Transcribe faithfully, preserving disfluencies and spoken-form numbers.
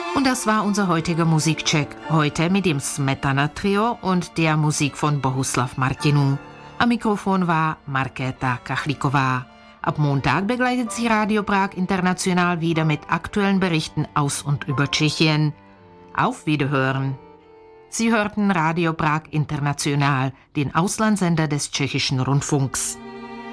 Und das war unser heutiger Musikcheck. Heute mit dem Smetana-Trio und der Musik von Bohuslav Martinu. Am Mikrofon war Markéta Kachliková. Ab Montag begleitet sie Radio Prag International wieder mit aktuellen Berichten aus und über Tschechien. Auf Wiederhören. Sie hörten Radio Prag International, den Auslandssender des tschechischen Rundfunks.